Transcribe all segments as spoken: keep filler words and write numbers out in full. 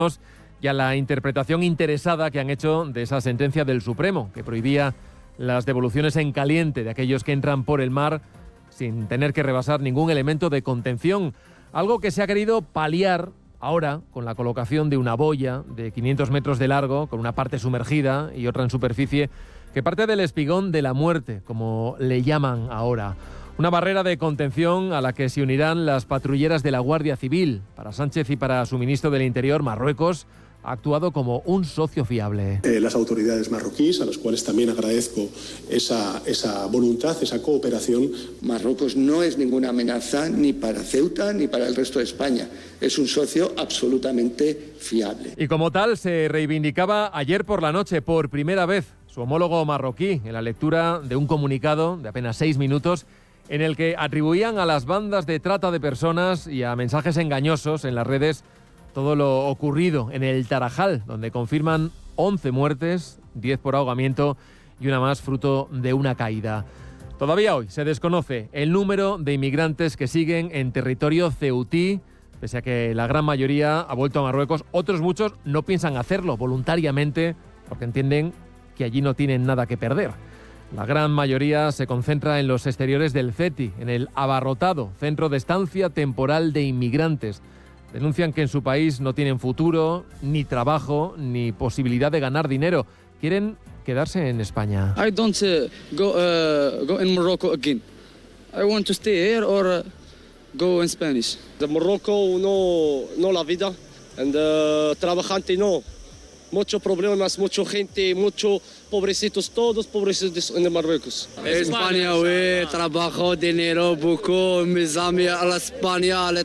y a la interpretación interesada que han hecho de esa sentencia del Supremo, que prohibía las devoluciones en caliente de aquellos que entran por el mar sin tener que rebasar ningún elemento de contención. Algo que se ha querido paliar ahora con la colocación de una boya de quinientos metros de largo, con una parte sumergida y otra en superficie, que parte del espigón de la muerte, como le llaman ahora. Una barrera de contención a la que se unirán las patrulleras de la Guardia Civil. Para Sánchez y para su ministro del Interior, Marruecos ha actuado como un socio fiable. Eh, las autoridades marroquíes, a las cuales también agradezco esa, esa voluntad, esa cooperación. Marruecos no es ninguna amenaza ni para Ceuta ni para el resto de España. Es un socio absolutamente fiable. Y como tal se reivindicaba ayer por la noche, por primera vez, su homólogo marroquí en la lectura de un comunicado de apenas seis minutos en el que atribuían a las bandas de trata de personas y a mensajes engañosos en las redes todo lo ocurrido en el Tarajal, donde confirman once muertes, diez por ahogamiento y una más fruto de una caída. Todavía hoy se desconoce el número de inmigrantes que siguen en territorio ceutí, pese a que la gran mayoría ha vuelto a Marruecos. Otros muchos no piensan hacerlo voluntariamente porque entienden que allí no tienen nada que perder. La gran mayoría se concentra en los exteriores del CETI, en el abarrotado Centro de Estancia Temporal de Inmigrantes. Denuncian que en su país no tienen futuro, ni trabajo, ni posibilidad de ganar dinero. Quieren quedarse en España. I don't uh, go uh, go in Morocco again. I want to stay here or uh, go in Spanish. De Morocco no no la vida and uh, trabajante no. Muchos problemas, mucha gente, muchos pobrecitos, todos pobrecitos en Marruecos. España, güey, trabajo, dinero, poco, mis amigos a la España, a la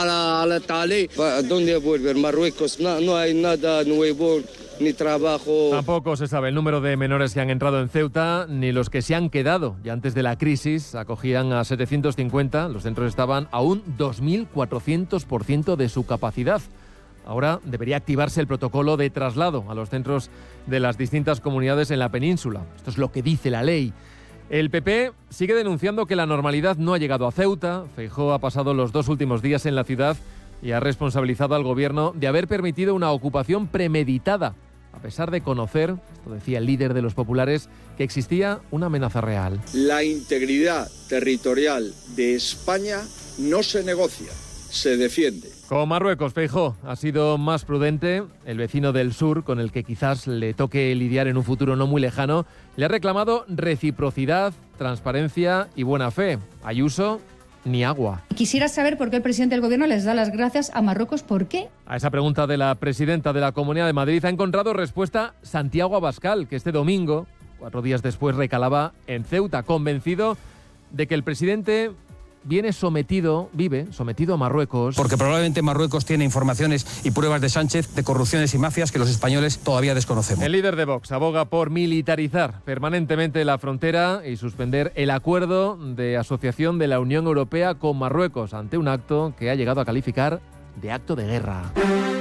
a la Italia. ¿Dónde volver? Marruecos, no, no hay nada nuevo, ni trabajo. Tampoco se sabe el número de menores que han entrado en Ceuta, ni los que se han quedado. Ya antes de la crisis acogían a setecientos cincuenta, los centros estaban a un dos mil cuatrocientos por ciento de su capacidad. Ahora debería activarse el protocolo de traslado a los centros de las distintas comunidades en la península. Esto es lo que dice la ley. El P P sigue denunciando que la normalidad no ha llegado a Ceuta. Feijóo ha pasado los dos últimos días en la ciudad y ha responsabilizado al gobierno de haber permitido una ocupación premeditada, a pesar de conocer, esto decía el líder de los populares, que existía una amenaza real. La integridad territorial de España no se negocia, se defiende. Con Marruecos, Feijóo ha sido más prudente. El vecino del sur, con el que quizás le toque lidiar en un futuro no muy lejano, le ha reclamado reciprocidad, transparencia y buena fe. Ayuso, ni agua. Quisiera saber por qué el presidente del gobierno les da las gracias a Marruecos. ¿Por qué? A esa pregunta de la presidenta de la Comunidad de Madrid ha encontrado respuesta Santiago Abascal, que este domingo, cuatro días después, recalaba en Ceuta, convencido de que el presidente viene sometido, vive sometido a Marruecos. Porque probablemente Marruecos tiene informaciones y pruebas de Sánchez de corrupciones y mafias que los españoles todavía desconocemos. El líder de Vox aboga por militarizar permanentemente la frontera y suspender el acuerdo de asociación de la Unión Europea con Marruecos ante un acto que ha llegado a calificar de acto de guerra.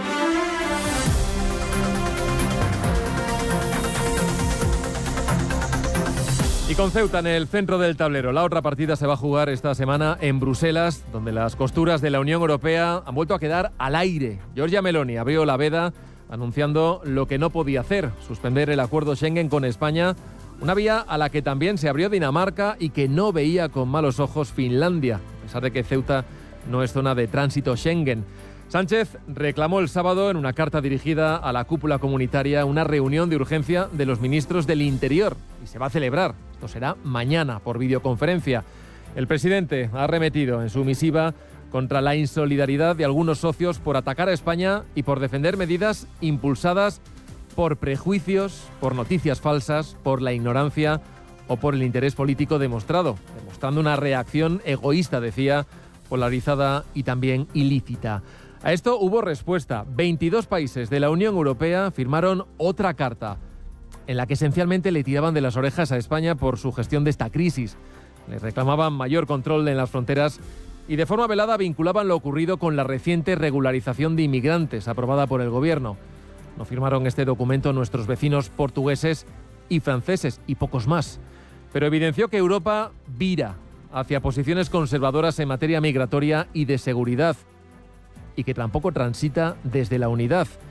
Y con Ceuta en el centro del tablero. La otra partida se va a jugar esta semana en Bruselas, donde las costuras de la Unión Europea han vuelto a quedar al aire. Giorgia Meloni abrió la veda anunciando lo que no podía hacer, suspender el acuerdo Schengen con España, una vía a la que también se abrió Dinamarca y que no veía con malos ojos Finlandia, a pesar de que Ceuta no es zona de tránsito Schengen. Sánchez reclamó el sábado en una carta dirigida a la cúpula comunitaria una reunión de urgencia de los ministros del Interior y se va a celebrar. Esto será mañana por videoconferencia. El presidente ha arremetido en su misiva contra la insolidaridad de algunos socios por atacar a España y por defender medidas impulsadas por prejuicios, por noticias falsas, por la ignorancia o por el interés político demostrado, demostrando una reacción egoísta, decía, polarizada y también ilícita. A esto hubo respuesta. veintidós países de la Unión Europea firmaron otra carta en la que esencialmente le tiraban de las orejas a España por su gestión de esta crisis. Les reclamaban mayor control en las fronteras y de forma velada vinculaban lo ocurrido con la reciente regularización de inmigrantes aprobada por el gobierno. No firmaron este documento nuestros vecinos portugueses y franceses y pocos más, pero evidenció que Europa vira hacia posiciones conservadoras en materia migratoria y de seguridad y que tampoco transita desde la unidad.